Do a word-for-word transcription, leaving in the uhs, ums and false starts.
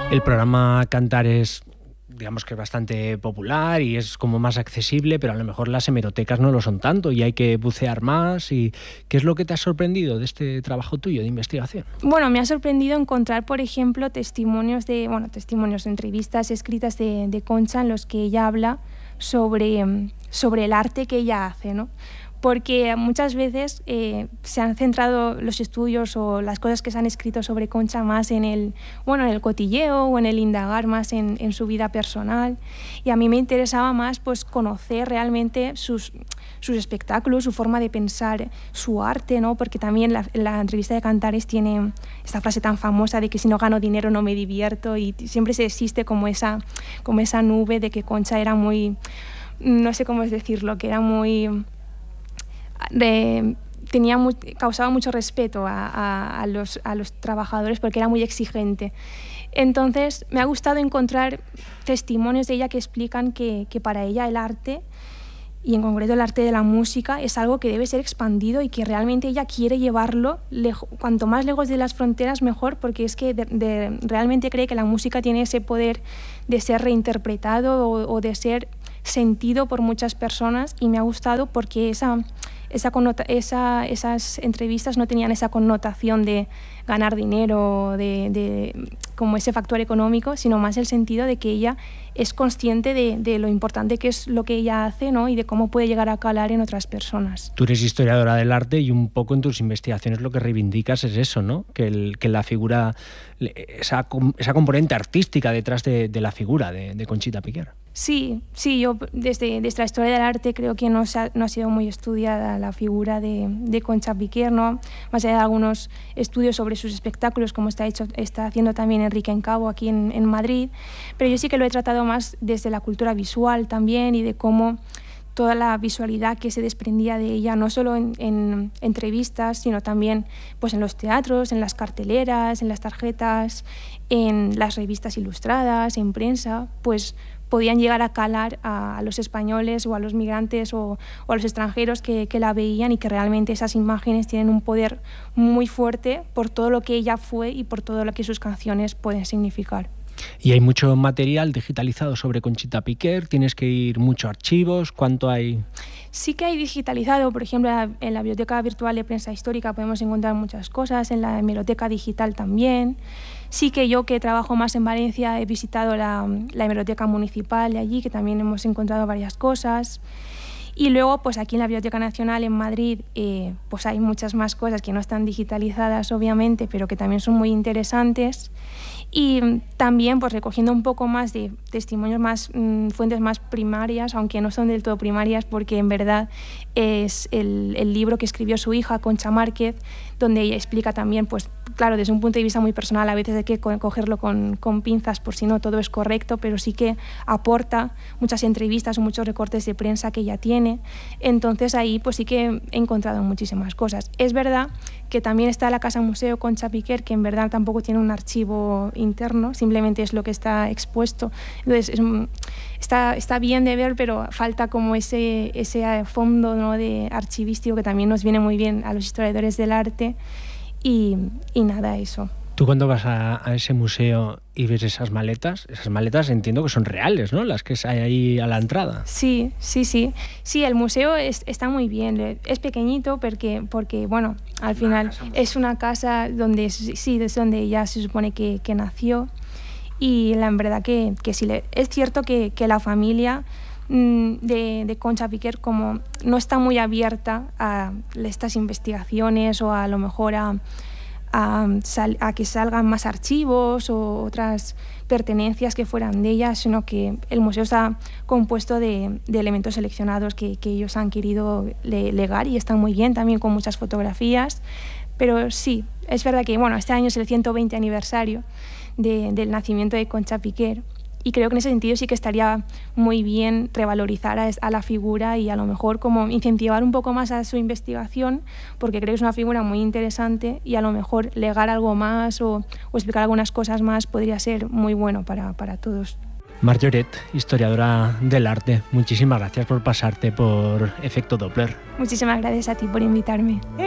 El programa Cantar es, digamos que es bastante popular y es como más accesible, pero a lo mejor las hemerotecas no lo son tanto y hay que bucear más. ¿Y qué es lo que te ha sorprendido de este trabajo tuyo de investigación? Bueno, me ha sorprendido encontrar, por ejemplo, testimonios de, bueno, testimonios, entrevistas escritas de, de Concha en los que ella habla sobre, sobre el arte que ella hace, ¿no? Porque muchas veces eh, se han centrado los estudios o las cosas que se han escrito sobre Concha más en el, bueno, en el cotilleo o en el indagar más en, en su vida personal, y a mí me interesaba más pues, conocer realmente sus, sus espectáculos, su forma de pensar, su arte, ¿no? Porque también la, la entrevista de Cantares tiene esta frase tan famosa de que si no gano dinero no me divierto, y siempre se existe como esa, como esa nube de que Concha era muy, no sé cómo es decirlo, que era muy... De, tenía muy, causaba mucho respeto a, a, a, los, a los trabajadores porque era muy exigente. Entonces me ha gustado encontrar testimonios de ella que explican que, que para ella el arte, y en concreto el arte de la música, es algo que debe ser expandido y que realmente ella quiere llevarlo lejo, cuanto más lejos de las fronteras mejor, porque es que de, de, realmente cree que la música tiene ese poder de ser reinterpretado o, o de ser sentido por muchas personas, y me ha gustado porque esa... Esa connota, esa, esas entrevistas no tenían esa connotación de ganar dinero, de, de, como ese factor económico, sino más el sentido de que ella es consciente de, de lo importante que es lo que ella hace, ¿no? Y de cómo puede llegar a calar en otras personas. Tú eres historiadora del arte y un poco en tus investigaciones lo que reivindicas es eso, ¿no? Que, el, que la figura, esa, esa componente artística detrás de, de la figura de, de Conchita Piquer. Sí, sí, yo desde, desde la historia del arte creo que no, se ha, no ha sido muy estudiada la figura de, de Concha Piquer, ¿no? Más allá de algunos estudios sobre sus espectáculos, como está, hecho, está haciendo también Enrique Encabo aquí en, en Madrid, pero yo sí que lo he tratado más desde la cultura visual también, y de cómo toda la visualidad que se desprendía de ella, no solo en, en entrevistas, sino también pues, en los teatros, en las carteleras, en las tarjetas, en las revistas ilustradas, en prensa, pues podían llegar a calar a, a los españoles o a los migrantes o, o a los extranjeros que, que la veían, y que realmente esas imágenes tienen un poder muy fuerte por todo lo que ella fue y por todo lo que sus canciones pueden significar. Y hay mucho material digitalizado sobre Conchita Piquer, tienes que ir mucho a archivos, ¿cuánto hay? Sí que hay digitalizado, por ejemplo, en la Biblioteca Virtual de Prensa Histórica podemos encontrar muchas cosas, en la hemeroteca digital también. Sí que yo, que trabajo más en Valencia, he visitado la, la hemeroteca municipal de allí, que también hemos encontrado varias cosas. Y luego, pues aquí en la Biblioteca Nacional en Madrid, eh, pues hay muchas más cosas que no están digitalizadas, obviamente, pero que también son muy interesantes. Y también pues recogiendo un poco más de testimonios, más mmm, fuentes más primarias, aunque no son del todo primarias, porque en verdad es el, el libro que escribió su hija, Concha Márquez, donde ella explica también, pues claro, desde un punto de vista muy personal, a veces hay que cogerlo con, con pinzas por si no todo es correcto, pero sí que aporta muchas entrevistas o muchos recortes de prensa que ella tiene. Entonces ahí pues sí que he encontrado muchísimas cosas. Es verdad que también está la Casa Museo Concha Piquer, que en verdad tampoco tiene un archivo interno, simplemente es lo que está expuesto. Entonces es, está, está bien de ver, pero falta como ese, ese fondo, ¿no?, de archivístico que también nos viene muy bien a los historiadores del arte. Y, y nada, eso. Tú cuando vas a, a ese museo y ves esas maletas, esas maletas entiendo que son reales, ¿no? Las que hay ahí a la entrada. Sí, sí, sí. Sí, el museo es, está muy bien. Es pequeñito porque, porque bueno, al una final es una casa donde, sí, es donde ella se supone que, que nació. Y la verdad que, que sí, es cierto que, que la familia De, de Concha Piquer como no está muy abierta a estas investigaciones o a lo mejor a, a, sal, a que salgan más archivos o otras pertenencias que fueran de ella, sino que el museo está compuesto de, de elementos seleccionados que, que ellos han querido le, legar, y están muy bien, también con muchas fotografías. Pero sí, es verdad que bueno, este año es el ciento veinte aniversario de, del nacimiento de Concha Piquer. Y creo que en ese sentido sí que estaría muy bien revalorizar a, a la figura y a lo mejor como incentivar un poco más a su investigación, porque creo que es una figura muy interesante, y a lo mejor legar algo más o, o explicar algunas cosas más podría ser muy bueno para, para todos. Mar Lloret, historiadora del arte, muchísimas gracias por pasarte por Efecto Doppler. Muchísimas gracias a ti por invitarme.